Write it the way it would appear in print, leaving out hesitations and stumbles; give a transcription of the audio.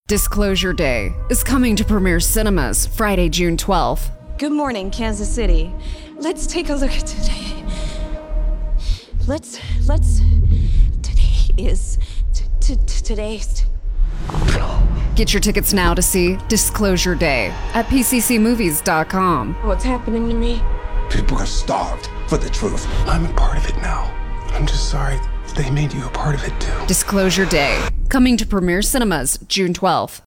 Disclosure Day is coming to Premiere Cinemas Friday, June 12th. Good morning, Kansas City. Let's take a look at today. Today's. Get your tickets now to see Disclosure Day at pccmovies.com. What's happening to me? People are starved for the truth. I'm a part of it now. I'm just sorry they made you a part of it too. Disclosure Day, coming to Premiere Cinemas June 12th.